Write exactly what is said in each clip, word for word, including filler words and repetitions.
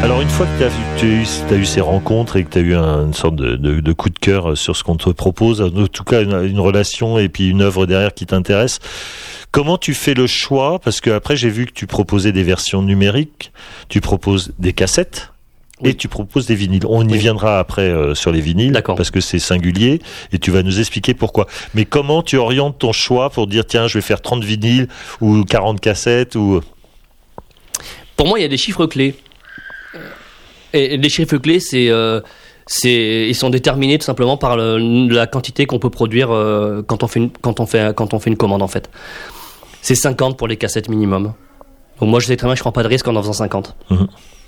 Alors une fois que tu as, tu as, eu, tu as eu ces rencontres et que tu as eu un, une sorte de, de, de coup de cœur sur ce qu'on te propose, en tout cas une, une relation et puis une œuvre derrière qui t'intéresse, comment tu fais le choix? Parce que après j'ai vu que tu proposais des versions numériques, tu proposes des cassettes. Oui. Et tu proposes des vinyles. On y oui. viendra après euh, sur les vinyles, D'accord. parce que c'est singulier, et tu vas nous expliquer pourquoi. Mais comment tu orientes ton choix pour dire, tiens, je vais faire trente vinyles, ou quarante cassettes, ou... Pour moi, il y a des chiffres clés. Et les chiffres clés, c'est, euh, c'est, ils sont déterminés tout simplement par le, la quantité qu'on peut produire euh, quand, on fait une, quand, on fait, quand on fait une commande, en fait. C'est cinquante pour les cassettes minimum. Donc moi, je sais très bien que je ne prends pas de risque en en faisant cinquante. Mmh.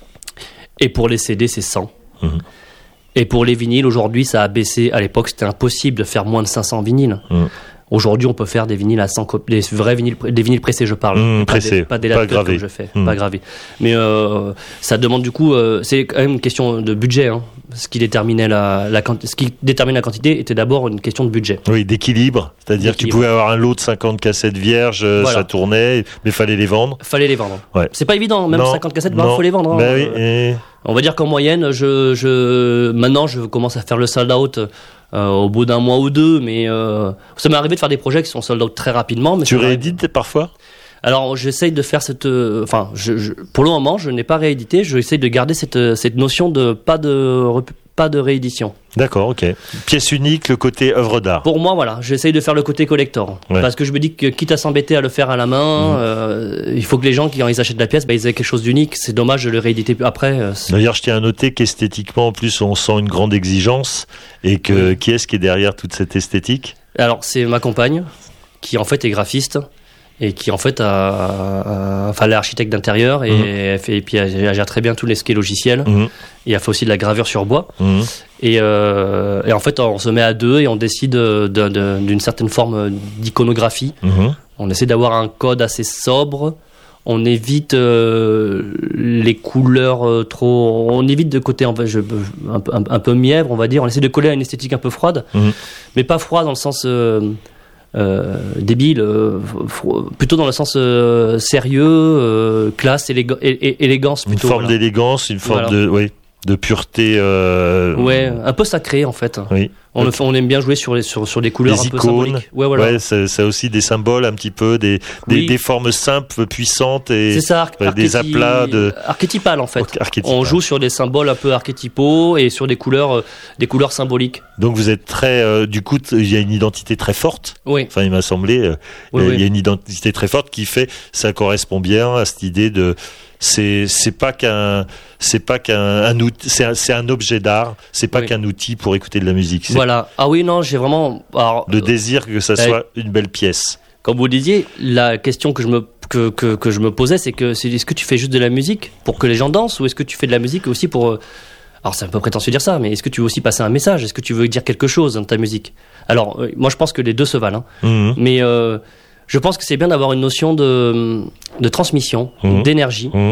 Et pour les C D, c'est cent. Mmh. Et pour les vinyles, aujourd'hui, ça a baissé. À l'époque, c'était impossible de faire moins de cinq cents vinyles. Mmh. Aujourd'hui, on peut faire des vinyles à cent copies, des vrais vinyles, des vinyles pressés, je parle. Mmh, pas pressés, des, pas des lateurs comme je fais, mmh. pas gravés. Mais euh, ça demande du coup, euh, c'est quand même une question de budget. Hein. Ce qui déterminait la, la, ce qui détermine la quantité était d'abord une question de budget. Oui, d'équilibre. C'est-à-dire d'équilibre. Que tu pouvais avoir un lot de cinquante cassettes vierges, voilà. Ça tournait, mais fallait les vendre. Fallait les vendre. Ouais. C'est pas évident, même non. cinquante cassettes, il faut les vendre. Hein. Bah oui, et... On va dire qu'en moyenne, je, je, maintenant, je commence à faire le sold out. Euh, au bout d'un mois ou deux, mais euh, ça m'est arrivé de faire des projets qui sont sold out très rapidement. Mais tu réédites parfois ? Alors j'essaye de faire cette, euh, enfin, je, je, pour le moment, je n'ai pas réédité. J'essaye de garder cette cette notion de pas de pas de réédition. D'accord, ok. Pièce unique, le côté œuvre d'art. Pour moi, voilà, j'essaye de faire le côté collector, ouais. Parce que je me dis que quitte à s'embêter à le faire à la main, mmh. euh, il faut que les gens qui quand ils achètent la pièce, bah, ils aient quelque chose d'unique. C'est dommage de le rééditer après. Euh, D'ailleurs, je tiens à noter qu'esthétiquement, en plus, on sent une grande exigence et que oui. Qui est-ce qui est derrière toute cette esthétique ? Alors, c'est ma compagne qui en fait est graphiste. Et qui en fait a, a, a enfin, elle est architecte d'intérieur et, mmh. elle fait, et puis elle, elle gère très bien tous les skis logiciels. Mmh. Et elle fait aussi de la gravure sur bois. Mmh. Et, euh, et en fait, on se met à deux et on décide de, de, de, d'une certaine forme d'iconographie. Mmh. On essaie d'avoir un code assez sobre. On évite euh, les couleurs euh, trop. On évite de côté en fait, je, un, un, un peu mièvre, on va dire. On essaie de coller à une esthétique un peu froide, mmh. mais pas froide dans le sens. Euh, Euh, débile, euh, plutôt dans le sens euh, sérieux, euh, classe, élég- é- é- élégance plutôt. Une forme voilà. d'élégance, une forme voilà. de, oui, de pureté. Euh... Ouais, un peu sacré en fait. Oui. On, le fait, on aime bien jouer sur les, sur, sur des couleurs des un peu icônes. symboliques. Ouais, voilà. Ouais, ça, ça aussi des symboles un petit peu, des, des, oui. des formes simples, puissantes et c'est ça, ouais, des aplats de archétypales en fait. Archétypal. On joue sur des symboles un peu archétypaux et sur des couleurs, euh, des couleurs symboliques. Donc vous êtes très, euh, du coup, il y a une identité très forte. Oui. Enfin, il m'a semblé, euh, oui, il y a oui. une identité très forte qui fait, ça correspond bien à cette idée de. C'est c'est pas qu'un c'est pas qu'un un outil, c'est un, c'est un objet d'art, c'est pas oui. qu'un outil pour écouter de la musique. C'est voilà. Ah oui non, j'ai vraiment alors, le désir que ça euh, soit une belle pièce. Comme vous disiez, la question que je me que que que je me posais, c'est que c'est est-ce que tu fais juste de la musique pour que les gens dansent ou est-ce que tu fais de la musique aussi pour alors c'est un peu prétentieux de dire ça, mais est-ce que tu veux aussi passer un message ? Est-ce que tu veux dire quelque chose dans ta musique ? Alors euh, moi je pense que les deux se valent, hein. Mmh. Mais euh, je pense que c'est bien d'avoir une notion de, de transmission, mmh. d'énergie. Mmh.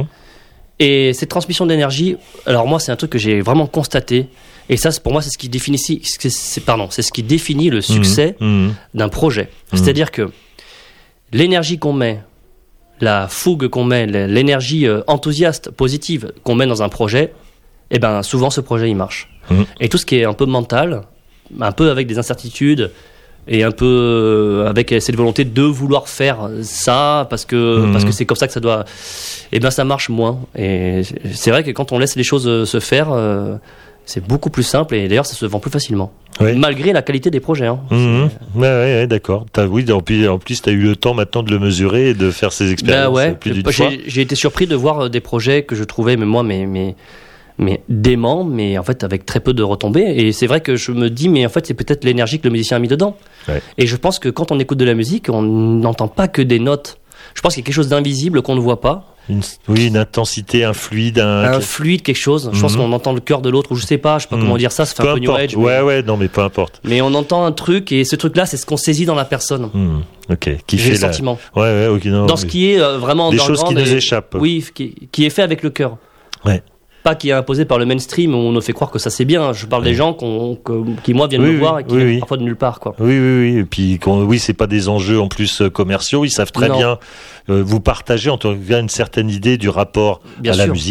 Et cette transmission d'énergie, alors moi, c'est un truc que j'ai vraiment constaté. Et ça, pour moi, c'est ce qui définit, c'est, c'est, pardon, c'est ce qui définit le succès mmh. d'un projet. Mmh. C'est-à-dire que l'énergie qu'on met, la fougue qu'on met, l'énergie enthousiaste, positive qu'on met dans un projet, eh ben, souvent, ce projet, il marche. Mmh. Et tout ce qui est un peu mental, un peu avec des incertitudes, et un peu avec cette volonté de vouloir faire ça parce que mmh. parce que c'est comme ça que ça doit et eh ben ça marche moins et c'est vrai que quand on laisse les choses se faire euh, c'est beaucoup plus simple et d'ailleurs ça se vend plus facilement oui. malgré la qualité des projets hein. mmh. ouais, ouais, ouais d'accord t'as, oui, en plus, en plus tu as eu le temps maintenant de le mesurer et de faire ces expériences ben ouais, plus d'une j'ai, fois. J'ai été surpris de voir des projets que je trouvais mais moi mais, mais mais dément, mais en fait avec très peu de retombées. Et c'est vrai que je me dis, mais en fait c'est peut-être l'énergie que le musicien a mis dedans. Ouais. Et je pense que quand on écoute de la musique, on n'entend pas que des notes. Je pense qu'il y a quelque chose d'invisible qu'on ne voit pas. Une, oui, une intensité, un fluide. Un, un fluide, quelque chose. Je mm-hmm. pense qu'on entend le cœur de l'autre, ou je sais pas, je sais pas mm. comment dire ça, ça fait peu un peu importe. New Age. Ouais, mais... ouais, non, mais peu importe. Mais on entend un truc, et ce truc-là, c'est ce qu'on saisit dans la personne. Mm. Ok. Qui J'ai fait le la... sentiment. Ouais, ouais, ok, non. Dans ce qui est euh, vraiment des choses qui nous et... échappent. Oui, qui, qui est fait avec le cœur. Ouais. Pas qui est imposé par le mainstream où on nous fait croire que ça c'est bien. Je parle oui. des gens qu'on, que, qui moi viennent oui, me oui, voir et qui oui, viennent oui. parfois de nulle part quoi. Oui oui oui et puis oui c'est pas des enjeux en plus commerciaux, ils savent très non. bien euh, vous partager en tout cas une certaine idée du rapport bien à sûr. La musique.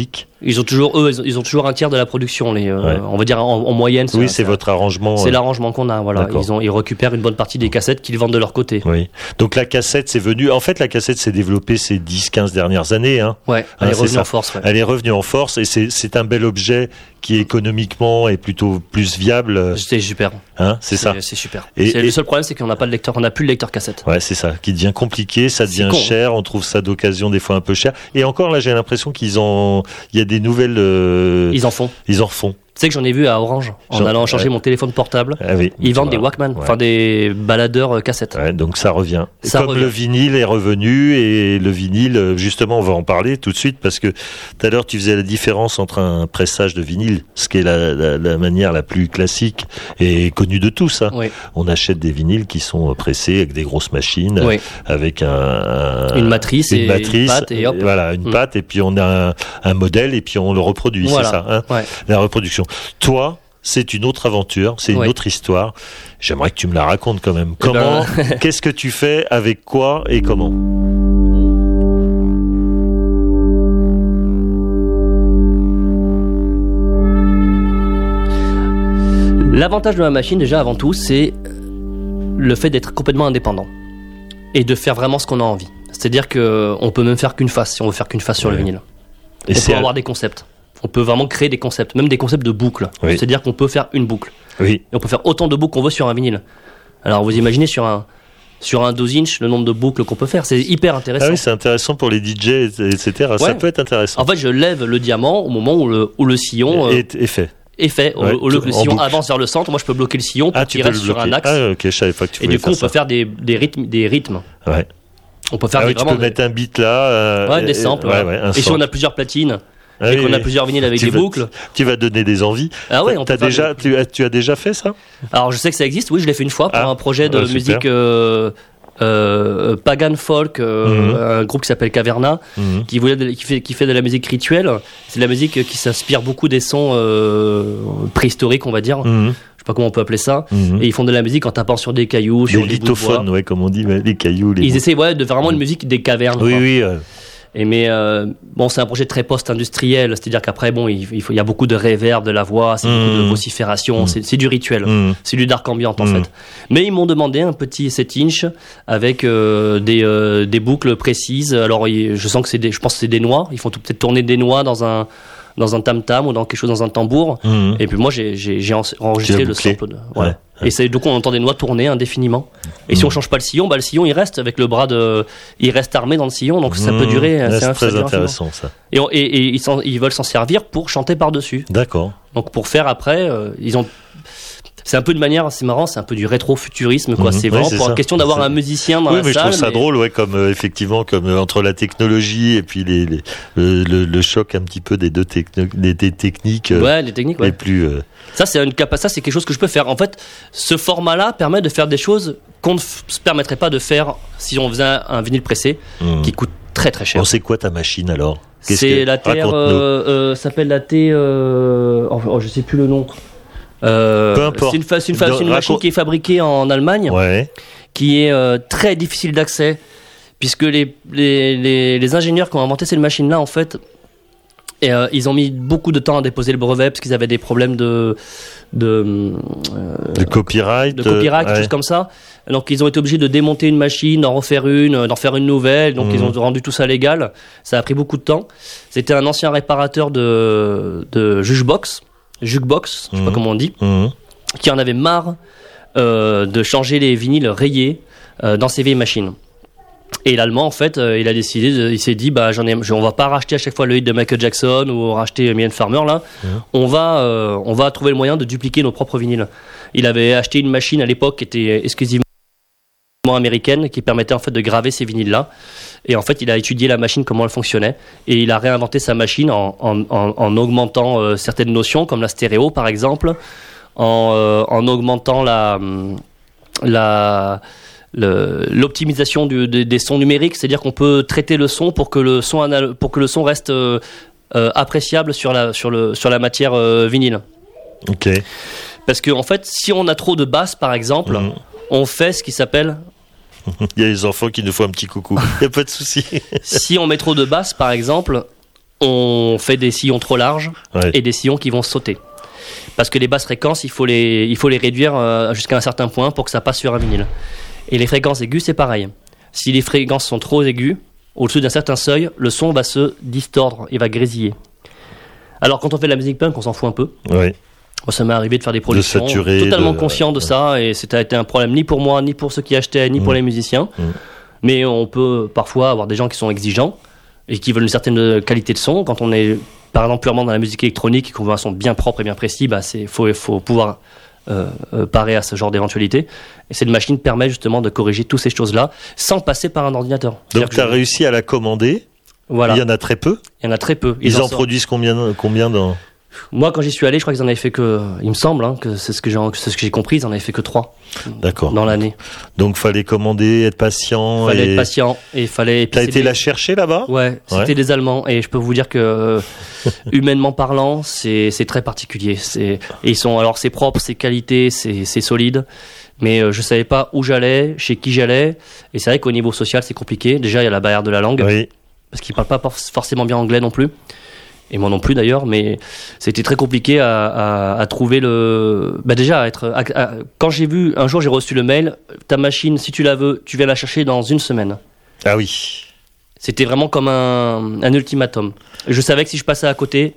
Ils ont toujours, eux, ils ont toujours un tiers de la production. Les, euh, Ouais. On va dire en, en moyenne. Oui, ça, c'est ça, votre arrangement. C'est euh, l'arrangement qu'on a. Voilà. Ils, ont, ils récupèrent une bonne partie des cassettes qu'ils vendent de leur côté. Oui. Donc la cassette, c'est venu. En fait, la cassette s'est développée ces dix quinze dernières années. Hein. Ouais, elle Hein, est c'est revenue ça. en force. Ouais. Elle est revenue en force et c'est, c'est un bel objet qui économiquement est plutôt plus viable. C'est super. Hein, c'est, c'est ça. C'est super. Et, c'est et... Le seul problème, c'est qu'on n'a pas de lecteur. On n'a plus le lecteur cassette. Ouais, c'est ça. Qui devient compliqué, ça devient con, cher. Hein. On trouve ça d'occasion des fois un peu cher. Et encore là, j'ai l'impression qu'ils en, il y a des nouvelles. Euh... Ils en font. Ils en refont. Tu sais que j'en ai vu à Orange en J'en... allant changer ouais. mon téléphone portable. Ah oui, ils vendent vois. des Walkman, ouais. enfin des baladeurs euh, cassettes. Ouais, donc ça revient. Ça Comme revient. le vinyle est revenu et le vinyle, justement, on va en parler tout de suite parce que tout à l'heure tu faisais la différence entre un pressage de vinyle, ce qui est la, la, la manière la plus classique et connue de tous. Hein. Oui. On achète des vinyles qui sont pressés avec des grosses machines, Oui. avec un, un une matrice une et matrice, une pâte et hop. Voilà, une Mm. pâte et puis on a un, un modèle et puis on le reproduit. Voilà. C'est ça, hein, Ouais. la reproduction. Toi. C'est une autre aventure, c'est une ouais. autre histoire. J'aimerais que tu me la racontes quand même. Eh Comment, ben... qu'est-ce que tu fais, avec quoi et comment ? L'avantage de ma machine, déjà avant tout, c'est le fait d'être complètement indépendant et de faire vraiment ce qu'on a envie. C'est-à-dire qu'on peut même faire qu'une face si on veut faire qu'une face sur ouais. le vinyle. Et on c'est peut avoir des concepts. On peut vraiment créer des concepts, même des concepts de boucles. Oui. C'est-à-dire qu'on peut faire une boucle. Oui. Et on peut faire autant de boucles qu'on veut sur un vinyle. Alors vous imaginez sur un, sur un douze inch le nombre de boucles qu'on peut faire. C'est hyper intéressant. Ah oui, c'est intéressant pour les D J, et cetera. Ouais. Ça peut être intéressant. En fait, je lève le diamant au moment où le, où le sillon euh, est, est fait. Est fait. Ouais, au lieu que le sillon boucle. avance vers le centre, moi je peux bloquer le sillon pour ah, qu'il reste sur un axe. Ah ok, je savais pas que tu Et du coup, on ça. peut faire des, des rythmes. Des rythmes. Ouais. On peut faire ah des, oui, tu peux des... mettre un beat là. Euh, ouais, des samples. Ouais, ouais. Ouais, un et sample. si on a plusieurs platines. Ah, et oui, qu'on oui. a plusieurs vinyles avec tu des vas, boucles. Tu vas donner des envies. Ah ouais, on t'as peut déjà, des... tu, as, tu as déjà fait ça ? Alors je sais que ça existe, oui, je l'ai fait une fois pour ah, un projet de ouais, musique euh, euh, pagan folk, euh, mm-hmm. un groupe qui s'appelle Caverna, mm-hmm. qui, voulait de, qui, fait, qui fait de la musique rituelle. C'est de la musique qui s'inspire beaucoup des sons euh, préhistoriques, on va dire. Mm-hmm. Je sais pas comment on peut appeler ça. Mm-hmm. Et ils font de la musique en tapant sur des cailloux, sur des des lithophones, ouais, comme on dit, ouais, les cailloux. Les ils bouts. essaient ouais, de faire vraiment une musique des cavernes. Oui, quoi. oui. Euh... Et mais euh, bon, c'est un projet très post-industriel, c'est-à-dire qu'après bon, il, il, faut, il y a beaucoup de reverb de la voix, c'est mmh. beaucoup de vocifération, mmh. c'est, c'est du rituel, mmh. c'est du dark ambient en mmh. fait. Mais ils m'ont demandé un petit sept inch avec euh, des, euh, des boucles précises. Alors je sens que c'est des, je pense que c'est des noix. Ils font tout, peut-être tourner des noix dans un dans un tam tam ou dans quelque chose dans un tambour. Mmh. Et puis moi j'ai j'ai, j'ai enregistré le sample. De, ouais. Ouais. Et c'est, donc on entend des noix tourner indéfiniment. Et mmh. si on change pas le sillon, bah le sillon il reste avec le bras de, il reste armé dans le sillon, donc ça mmh. peut durer. Là, c'est, c'est très ça intéressant ça. Et, on, et, et ils, ils veulent s'en servir pour chanter par dessus. D'accord. Donc pour faire après, euh, ils ont. C'est un peu de manière, c'est marrant, c'est un peu du rétro-futurisme, quoi. Mmh, c'est vraiment oui, c'est pour ça. La question d'avoir c'est... un musicien dans oui, la mais salle. Je trouve ça mais... drôle, ouais, comme euh, effectivement, comme euh, entre la technologie et puis les, les le, le, le choc un petit peu des deux techno- des, des techniques. Euh, ouais, les techniques, ouais. Les plus. Euh... Ça, c'est une capa- ça, c'est quelque chose que je peux faire. En fait, ce format-là permet de faire des choses qu'on ne f- se permettrait pas de faire si on faisait un, un vinyle pressé, mmh. qui coûte très très cher. Bon, c'est quoi ta machine alors ? Qu'est-ce C'est que... la T R, euh, euh, s'appelle la T. Euh... Oh, oh, je sais plus le nom. Euh, Peu importe. C'est une, fa- c'est une, fa- c'est une machine qui est fabriquée en Allemagne, ouais. qui est euh, très difficile d'accès, puisque les, les, les, les ingénieurs qui ont inventé cette machine-là, en fait, et, euh, ils ont mis beaucoup de temps à déposer le brevet parce qu'ils avaient des problèmes de de, euh, de copyright, de copyright, euh, choses ouais. comme ça. Donc ils ont été obligés de démonter une machine, d'en refaire une, d'en faire une nouvelle. Donc mmh. ils ont rendu tout ça légal. Ça a pris beaucoup de temps. C'était un ancien réparateur de de jukebox. Jukebox, je sais mmh. pas comment on dit, mmh. qui en avait marre euh, de changer les vinyles rayés euh, dans ses vieilles machines. Et l'allemand, en fait, euh, il a décidé, de, il s'est dit, bah, j'en ai, on va pas racheter à chaque fois le hit de Michael Jackson ou racheter Mylène Farmer là. Mmh. On va, euh, on va trouver le moyen de dupliquer nos propres vinyles. Il avait acheté une machine à l'époque qui était exclusivement américaine, qui permettait en fait de graver ces vinyles là. Et en fait, il a étudié la machine, comment elle fonctionnait, et il a réinventé sa machine en, en, en, en augmentant euh, certaines notions, comme la stéréo par exemple, en, euh, en augmentant la, la, le, l'optimisation du, des, des sons numériques, c'est-à-dire qu'on peut traiter le son pour que le son, anal- pour que le son reste euh, euh, appréciable sur la, sur le, sur la matière euh, vinyle. Ok. Parce que en fait, si on a trop de basses par exemple, mmh. on fait ce qui s'appelle... Il y a les enfants qui nous font un petit coucou. Il n'y a pas de souci. Si on met trop de basses, par exemple, on fait des sillons trop larges Ouais. et des sillons qui vont sauter. Parce que les basses fréquences, il faut les, il faut les réduire euh, jusqu'à un certain point pour que ça passe sur un vinyle. Et les fréquences aiguës, c'est pareil. Si les fréquences sont trop aiguës, au-dessus d'un certain seuil, le son va se distordre et va grésiller. Alors quand on fait de la musique punk, on s'en fout un peu. Ouais. Moi, ça m'est arrivé de faire des productions saturer, totalement de- conscient de ouais. ça, et c'était été un problème ni pour moi, ni pour ceux qui achetaient, ni pour Mm. les musiciens. Mm. Mais on peut parfois avoir des gens qui sont exigeants et qui veulent une certaine qualité de son. Quand on est, par exemple, purement dans la musique électronique et qu'on veut un son bien propre et bien précis, bah, c'est faut faut pouvoir euh, euh, parer à ce genre d'éventualité. Et cette machine permet justement de corriger toutes ces choses-là sans passer par un ordinateur. Donc C'est-à-dire tu as que- réussi à la commander. Voilà, Il y en a très peu. il y en a très peu. Ils, en sortent- produisent combien, combien dans... Moi, quand j'y suis allé, je crois qu'ils en avaient fait que, il me semble, hein, que c'est ce que j'ai, c'est ce que j'ai compris, ils en avaient fait que trois D'accord. dans l'année. Donc fallait commander, être patient. Fallait et... être patient et fallait. et puis T'as c'est été des- la chercher là-bas? Ouais, c'était Ouais. des Allemands et je peux vous dire que euh, humainement parlant, c'est c'est très particulier. C'est et ils sont alors c'est propre, c'est qualité, c'est c'est solide. Mais euh, je savais pas où j'allais, chez qui j'allais, et c'est vrai qu'au niveau social c'est compliqué. Déjà il y a la barrière de la langue Oui. parce qu'ils parlent pas por- forcément bien anglais non plus. Et moi non plus d'ailleurs, mais c'était très compliqué à, à, à trouver le. Bah déjà, à être. à- à- quand j'ai vu, un jour j'ai reçu le mail, ta machine, si tu la veux, tu viens la chercher dans une semaine. Ah oui. C'était vraiment comme un, un ultimatum. Je savais que si je passais à côté,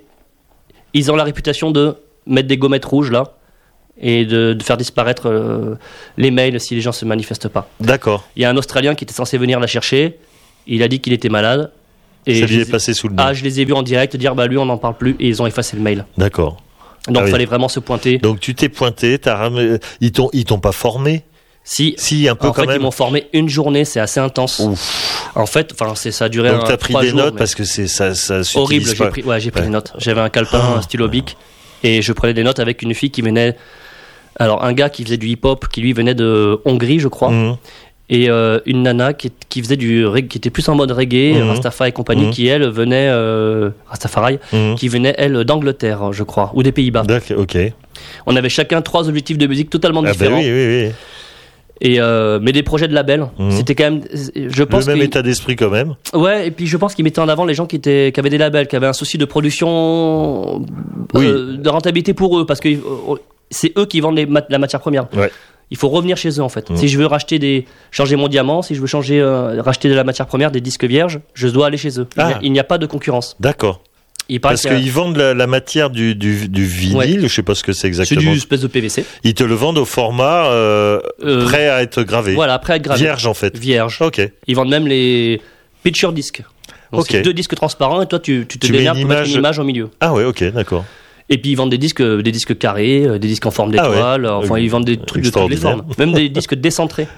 ils ont la réputation de mettre des gommettes rouges là et de, de faire disparaître euh, les mails si les gens se manifestent pas. D'accord. Il y a un Australien qui était censé venir la chercher, il a dit qu'il était malade. Et Ça je lui les est ai- passé sous le nez. Ah, je les ai vus en direct dire bah lui on n'en parle plus et ils ont effacé le mail. D'accord. Donc Ah il oui. fallait vraiment se pointer. Donc tu t'es pointé, t'as ramé... ils t'ont ils t'ont pas formé? Si, Si, un peu en quand fait même. ils m'ont formé une journée, c'est assez intense. Ouf. En fait, enfin c'est ça a duré Donc un, t'as pris trois des jours, notes mais- parce que c'est ça ça s'utilise horrible. J'ai pas. pris, ouais, j'ai pris Ouais. des notes. J'avais un calepin, Ah. un stylo bic, et je prenais des notes avec une fille qui venait. Alors un gars qui faisait du hip-hop, qui lui venait de Hongrie, je crois, Mhm. et euh, une nana qui, qui faisait du reggae, qui était plus en mode reggae, Mhm. Rastafari et compagnie, Mhm. qui elle venait euh, Rastafari, Mhm. qui venait elle d'Angleterre, je crois, ou des Pays-Bas. D'accord, ok. On avait chacun trois objectifs de musique totalement Ah ben différents, oui, oui, oui. et euh, mais des projets de label. Mhm. C'était quand même, je Le pense même que- état d'esprit quand même. Ouais, et puis je pense qu'ils mettaient en avant les gens qui étaient, qui avaient des labels, qui avaient un souci de production, Oui. euh, de rentabilité pour eux, parce que euh, c'est eux qui vendent les mat- la matière première. Ouais. Il faut revenir chez eux en fait. Mhm. Si je veux racheter des, changer mon diamant, si je veux changer, euh, racheter de la matière première, des disques vierges, je dois aller chez eux. Il n'y a- Ah. Il n'y a pas de concurrence. D'accord. Il paraît Parce qu'il y a- qu'ils vendent la, la matière du, du, du vinyle, Ouais. je sais pas ce que c'est c'est exactement. du espèce de P V C. Ils te le vendent au format euh, Euh, prêt à être gravé. Voilà, après être gravé. Vierge en fait. Vierge. Ok. Ils vendent même les picture disques. Donc Ok. c'est deux disques transparents et toi tu, tu te Tu mets démerdes une pour mettre image- une image au milieu. Ah ouais, ok, d'accord. Et puis ils vendent des disques, des disques carrés, euh, des disques en forme Ah ouais. d'étoile. Enfin, Euh, ils vendent des trucs de toutes les extraordinaire. formes, même des disques décentrés.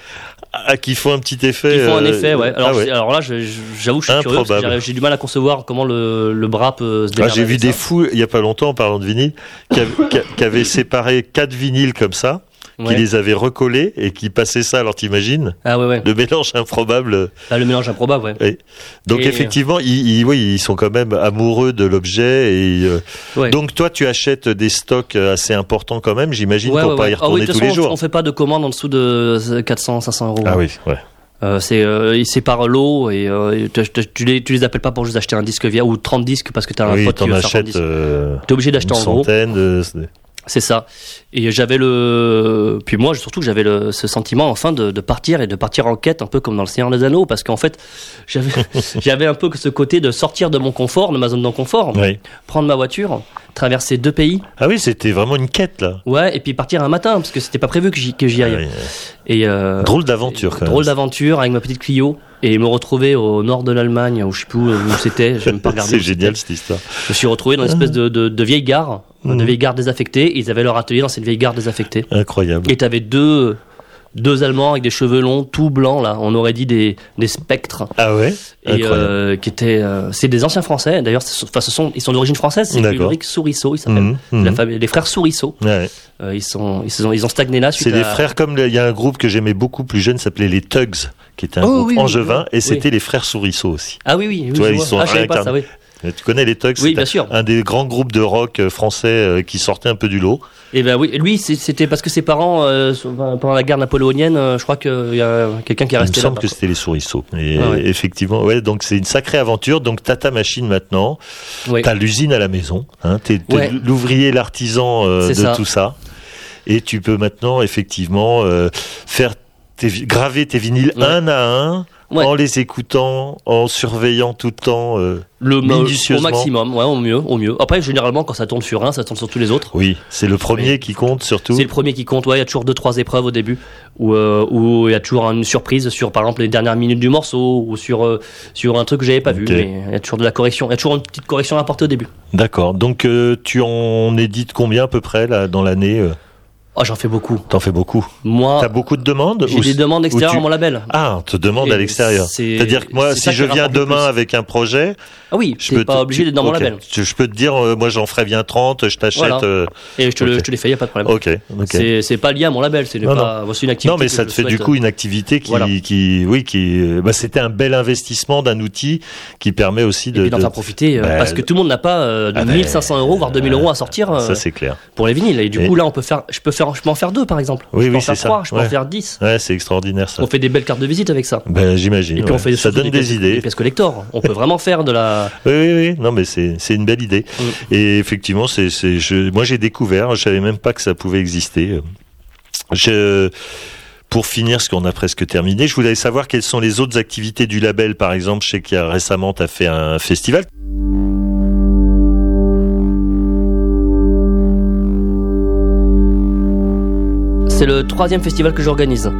Ah, qui font un petit effet. Ils font un euh, effet, ouais. Alors, ah ouais. c'est- alors là, je- je- j'avoue, que je suis curieux. parce que Improbable. J'ai j'ai du mal à concevoir comment le, le bras peut se Ah, démerder j'ai vu avec des ça. fous, il y a pas longtemps, en parlant de vinyle, qui, avaient- qui- qui avaient séparé quatre vinyles comme ça, Ouais. qui les avaient recollés et qui passaient ça. Alors t'imagines Ah ouais, ouais. le mélange improbable. Ah, le mélange improbable, ouais. Et donc Et- effectivement, ils, ils- oui, ils sont quand même amoureux de l'objet. Et euh, Ouais. donc toi, tu achètes des stocks assez importants quand même, j'imagine, Ouais, pour ouais, pas ouais. y Ah oui, retourner de toute tous les façon, jours. on fait pas de commande en dessous de quatre cents, cinq cents euros. Ah oui, ouais. Euh, c'est, euh, ils séparent l'eau et euh, tu, tu- tu les, tu les appelles pas pour juste acheter un disque vierge ou trente disques parce que t'as un Oui, pote qui t'en veut faire trente achètes disques. euh, T'es obligé une d'acheter en gros. centaine. De... C'est ça. Et j'avais le, puis moi surtout que j'avais le, ce sentiment enfin de, de partir et de partir en quête un peu comme dans le Seigneur des Anneaux parce qu'en fait j'avais, j'avais un peu que ce côté de sortir de mon confort, de ma zone de confort, Oui. prendre ma voiture, traverser deux pays, Ah oui, c'était vraiment une quête là. ouais, et puis partir un matin parce que c'était pas prévu que j'y, que j'y aille. Ah oui. Et euh, Drôle d'aventure quand drôle même. d'aventure avec ma petite Clio et me retrouver au nord de l'Allemagne où je sais plus où c'était, j'ai même pas regardé. C'est où génial c'était. cette histoire. Je me suis retrouvé dans une espèce de, de, de vieille gare, Mhm. de vieille gare désaffectée. Ils avaient leur atelier dans cette vieille gare désaffectée. Incroyable. Et t'avais deux, deux Allemands avec des cheveux longs, tout blancs là. On aurait dit des, des spectres. Ah ouais. Et Incroyable. euh, qui étaient, euh, c'est des anciens Français. D'ailleurs, ce sont- enfin, ce sont, ils sont d'origine française. C'est D'accord. Ulrich Sourisseau, ils s'appellent. Mhm, mhm. La famille, les frères Sourisseau. Ouais. Euh, ils sont, ils sont, ils ont stagné là. suite C'est des à- frères comme le- il y a un groupe que j'aimais beaucoup plus jeune, s'appelait les Tugs, qui était un Oh, groupe oui, oui, angevin, oui. et c'était les frères Sourisseau aussi. Ah oui, oui. oui Tu vois, je ils vois. sont Ah, je savais pas ça. réincarnés. Oui. Tu connais les Tugs? Oui, bien sûr. Un des grands groupes de rock français qui sortait un peu du lot. Et ben oui, lui c'était parce que ses parents euh, pendant la guerre napoléonienne, euh, je crois qu'il y a quelqu'un qui est resté là. Il me semble que c'était les Souriceaux. Et ah ouais. effectivement, ouais, donc c'est une sacrée aventure. Donc t'as ta machine maintenant, oui. t'as l'usine à la maison, hein, t'es, t'es ouais. l'ouvrier, l'artisan euh, de ça. tout ça, et tu peux maintenant effectivement euh, faire tes, graver tes vinyles ouais. un à un. Ouais. En les écoutant, en surveillant tout le temps, euh, le minutieusement. Au maximum, ouais, au mieux, au mieux. Après, généralement, quand ça tourne sur un, ça tourne sur tous les autres. Oui, c'est le premier ouais. qui compte surtout. C'est le premier qui compte. Ouais, il y a toujours deux, trois épreuves au début où euh, où il y a toujours une surprise sur, par exemple, les dernières minutes du morceau ou sur euh, sur un truc que j'avais pas okay. vu. Mais il y a toujours de la correction. Il y a toujours une petite correction à apporter au début. D'accord. Donc, euh, tu en édites combien à peu près là dans l'année euh Oh, j'en fais beaucoup. T'en fais beaucoup. Moi, t'as beaucoup de demandes. J'ai ou des demandes extérieures tu... à mon label. Ah, on te demande Et à l'extérieur. C'est... C'est-à-dire que moi, si je viens demain avec un projet, ah oui, je t'es pas te... obligé d'être dans okay. mon label. Je, je peux te dire, euh, moi, j'en ferai bien trente, je t'achète. Voilà. Euh... Et je te, okay. le, je te les fais, y a pas de problème. Ok. okay. C'est, c'est pas lié à mon label, c'est non, pas. Non. C'est une activité. Non, mais ça te fait souhaite... du coup une activité qui, voilà. qui, oui, qui, bah, c'était un bel investissement d'un outil qui permet aussi de. Et puis d'en de... faire profiter, bah, parce que tout le monde n'a pas euh, de ah, mille cinq cents euros, voire deux mille euros à sortir. Ça c'est clair. Pour les vinyles. Et du coup, là, on peut faire, je peux faire, je peux en faire deux, par exemple. Oui, je peux oui, en faire c'est trois, ça. je peux ouais. en faire dix. Ouais, c'est extraordinaire ça. On fait des belles cartes de visite avec ça. Ben, j'imagine. Et puis ouais. on fait ça donne des, des pièces, idées. Des pièces collector. On peut vraiment faire de la. Oui, oui, oui. Non, mais c'est, c'est une belle idée. Mm. Et effectivement, c'est, c'est, je, moi j'ai découvert, je savais même pas que ça pouvait exister. Je, pour finir, ce qu'on a presque terminé, je voulais savoir quelles sont les autres activités du label. Par exemple, je sais qu'il y a récemment, tu as fait un festival. C'est le troisième festival que j'organise.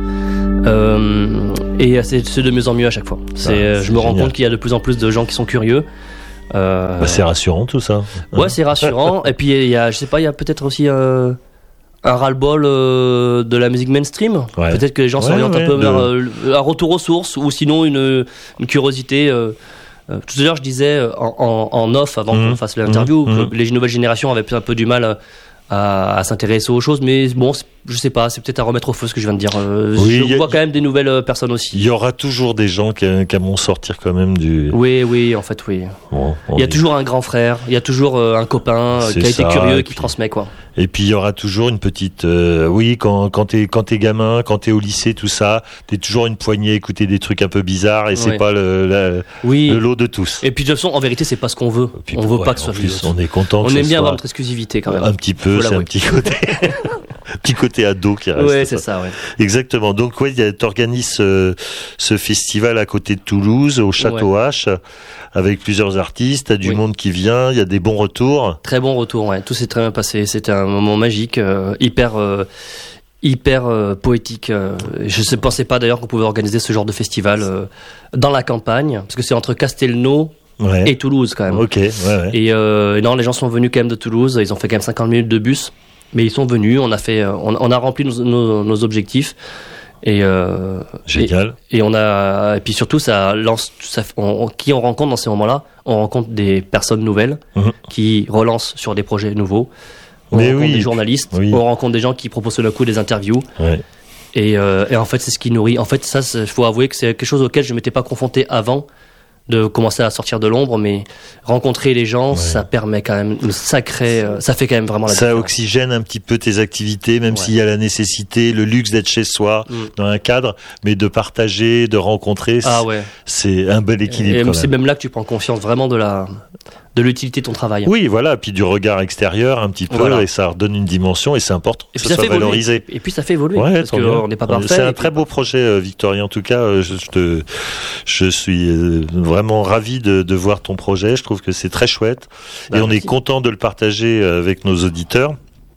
Euh, et c'est, c'est de mieux en mieux à chaque fois. C'est, ah, c'est je me rends compte qu'il y a de plus en plus de gens qui sont curieux. Euh... Bah, c'est rassurant tout ça. Ouais, c'est rassurant. Et puis il y a, je sais pas, il y a peut-être aussi euh, un ras-le-bol euh, de la musique mainstream. Ouais. Peut-être que les gens ouais, s'orientent ouais, un peu de... vers euh, un retour aux sources, ou sinon une, une curiosité. Euh, euh, tout à l'heure, je disais en, en, en off avant mmh, qu'on fasse l'interview mmh, que mmh. les nouvelles générations avaient un peu du mal à, à, à s'intéresser aux choses, mais bon, je sais pas, c'est peut-être à remettre au feu ce que je viens de dire. Euh, oui, je a, vois quand même des nouvelles personnes aussi. Il y aura toujours des gens qui, qui vont sortir quand même du. Oui, oui, en fait, oui. Bon, il y a est... toujours un grand frère, il y a toujours euh, un copain euh, qui a été ça, curieux et qui puis... transmet quoi. Et puis il y aura toujours une petite, euh, oui, quand quand t'es quand t'es gamin, quand t'es au lycée, tout ça, t'es toujours une poignée à écouter des trucs un peu bizarres et c'est oui. pas le la, oui. le lot de tous. Et puis de toute façon, en vérité, c'est pas ce qu'on veut. Puis, on veut ouais, pas que ce soit plus. On est content. On que aime bien soit... avoir notre exclusivité quand même. Un petit peu, c'est un petit côté. Petit côté ado qui reste. Ouais, c'est ça, ouais. Exactement. Donc, ouais, tu organises euh, ce festival à côté de Toulouse, au Château ouais. H, avec plusieurs artistes. T'as du oui. monde qui vient, il y a des bons retours. Très bons retours, ouais. Tout s'est très bien passé. C'était un moment magique, euh, hyper, euh, hyper euh, poétique. Euh. Je ne pensais pas d'ailleurs qu'on pouvait organiser ce genre de festival euh, dans la campagne, parce que c'est entre Castelnau ouais. et Toulouse quand même. Ok. Ouais, ouais. Et, euh, et non, les gens sont venus quand même de Toulouse. Ils ont fait quand même cinquante minutes de bus. Mais ils sont venus, on a fait, on, on a rempli nos, nos, nos objectifs et euh, génial. Et, et on a, et puis surtout ça lance, ça, on, on, qui on rencontre dans ces moments-là, on rencontre des personnes nouvelles mmh. qui relancent sur des projets nouveaux. On Mais rencontre oui. des journalistes, oui. on rencontre des gens qui proposent tout d'un coup des interviews. Ouais. Et, euh, et en fait, c'est ce qui nourrit. En fait, ça, il faut avouer que c'est quelque chose auquel je m'étais pas confronté avant de commencer à sortir de l'ombre, mais rencontrer les gens, ouais. ça permet quand même une sacrée, euh, ça fait quand même vraiment la ça différence. Oxygène un petit peu tes activités, même ouais. s'il y a la nécessité, le luxe d'être chez soi, mm. dans un cadre, mais de partager, de rencontrer, ah ouais. c'est un bel équilibre. Et quand c'est même. même là que tu prends conscience vraiment de la, de l'utilité de ton travail. Oui, voilà, puis du regard extérieur un petit peu, voilà. et ça redonne une dimension, et c'est important que ça, ça soit valorisé. Évoluer. Et puis ça fait évoluer, ouais, parce qu'on n'est pas parfait. C'est un très beau projet, euh, Victorien, en tout cas, euh, je, je, te, je suis euh, vraiment ravi de, de voir ton projet, je trouve que c'est très chouette, bah, et on merci. est content de le partager avec nos auditeurs.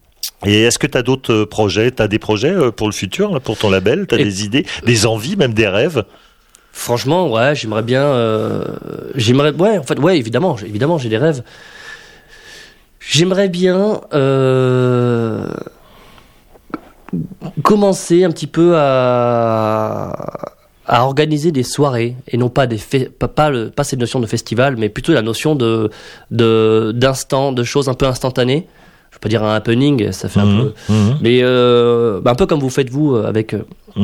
Et est-ce que tu as d'autres projets, tu as des projets pour le futur, là, pour ton label, tu as des idées, des envies, même des rêves? Franchement, ouais, j'aimerais bien. Euh, j'aimerais, ouais, en fait, ouais, évidemment, j'ai, évidemment, j'ai des rêves. J'aimerais bien euh, commencer un petit peu à, à organiser des soirées et non pas des, fe- pas, pas, le, pas cette notion de festival, mais plutôt la notion de, de d'instant, de choses un peu instantanées. Je peux pas dire un happening, ça fait mmh, un peu, mmh. mais euh, bah un peu comme vous faites vous avec. Euh, mmh.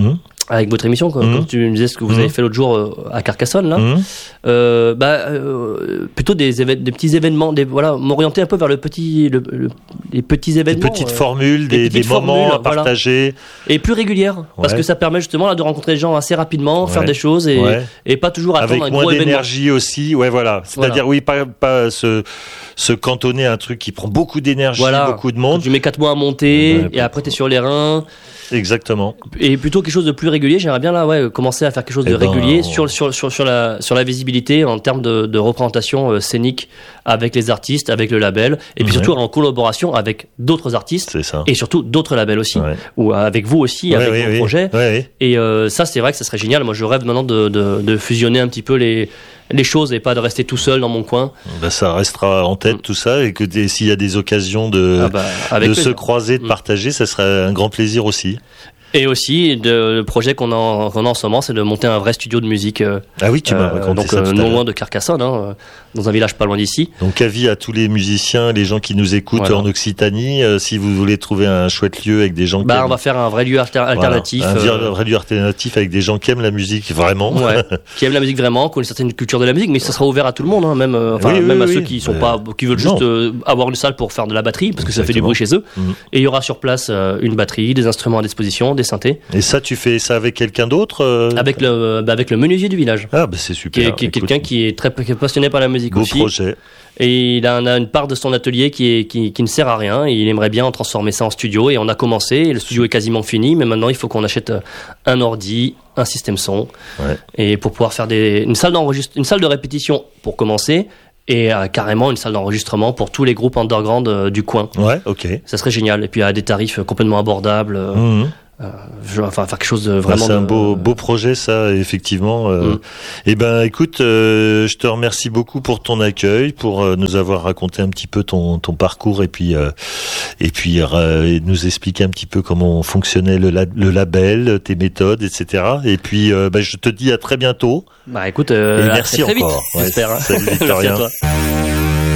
avec votre émission, comme, Mmh. comme tu me disais ce que vous Mmh. avez fait l'autre jour euh, à Carcassonne, là. Mmh. Euh, bah, euh, plutôt des, évén- des petits événements, des, voilà, m'orienter un peu vers le petit, le, le- les petits Des événements. petites euh, formules, des des, des petites moments formules, à partager. et plus régulières, parce Ouais. que ça permet justement là, de rencontrer des gens assez rapidement, Ouais. faire des choses et, Ouais. et pas toujours attendre Avec un moins gros événement. d'énergie aussi, ouais, voilà. C'est-à-dire, Voilà. oui, pas, pas se, se cantonner à un truc qui prend beaucoup d'énergie, Voilà. beaucoup de Quand monde. tu mets quatre mois à monter Ouais, et après t'es sur les reins. Exactement. Et plutôt quelque chose de plus régulier, j'aimerais bien là ouais, commencer à faire quelque chose Eh de ben, régulier on- sur, sur, sur, sur, la, sur la visibilité en termes de, de représentation euh, scénique avec les artistes, avec le label, et puis Ouais. surtout en collaboration avec d'autres artistes C'est ça. et surtout d'autres labels aussi, Ouais. ou avec vous aussi, Ouais, avec ouais, vos ouais. projets. Ouais, ouais. Et euh, ça, c'est vrai que ça serait génial. Moi, je rêve maintenant de, de, de fusionner un petit peu les, les choses et pas de rester tout seul dans mon coin. Ben, ça restera en tête Mm. tout ça, et que des- s'il y a des occasions de, Ah bah, avec de se plaisir. croiser, de Mm. partager, ça serait un grand plaisir aussi. Et aussi, de, le projet qu'on a, en- qu'on a en ce moment, c'est de monter un vrai studio de musique. euh, Ah oui, tu m'as euh, raconté donc ça euh, tout à non l'heure. loin de Carcassonne, hein, euh, dans un village pas loin d'ici. Donc avis à tous les musiciens, les gens qui nous écoutent Voilà. en Occitanie, euh, si vous voulez trouver un chouette lieu avec des gens qui Bah, aiment- on va faire un vrai lieu alter- voilà, alternatif, un euh, vrai lieu alternatif avec des gens qui aiment la musique vraiment. ouais, qui aime la musique vraiment, qui ont une certaine culture de la musique, mais ça sera ouvert à tout le monde, hein, même, euh, enfin, Oui, oui, même à oui, ceux oui. qui sont Euh, pas, qui veulent non. juste euh, avoir une salle pour faire de la batterie, parce que ça fait du Exactement. bruit chez eux. Mhm. Et il y aura sur place euh, une batterie, des instruments à disposition, des synthés, Et ça, tu fais ça avec quelqu'un d'autre euh avec le, bah, avec le menuisier du village. Ah, bah c'est Qui super. est, qui est Écoute, quelqu'un qui est très qui est passionné par la musique beau aussi. projet. Et il a, a une part de son atelier qui, est, qui, qui ne sert à rien. Et il aimerait bien en transformer ça en studio. Et on a commencé. Et le studio est quasiment fini. Mais maintenant, il faut qu'on achète un ordi, un système son. Ouais. Et pour pouvoir faire des, une, salle d'enregistre, une salle de répétition pour commencer. Et euh, carrément une salle d'enregistrement pour tous les groupes underground euh, du coin. Ouais, ok. Ça serait génial. Et puis à des tarifs complètement abordables. euh, Mhm. euh, je- enfin, faire quelque chose de Bah, vraiment. c'est un de- beau, beau projet, ça, effectivement. Euh, Mm. Eh ben, écoute, euh, je te remercie beaucoup pour ton accueil, pour euh, nous avoir raconté un petit peu ton, ton parcours et puis euh, et puis euh, et nous expliquer un petit peu comment fonctionnait le, la- le label, tes méthodes, et cetera. Et puis, euh, bah, je te dis à très bientôt. Bah écoute, euh, Et à merci très, très vite, encore. Ouais, j'espère. hein. salut, Merci à Victorien. toi.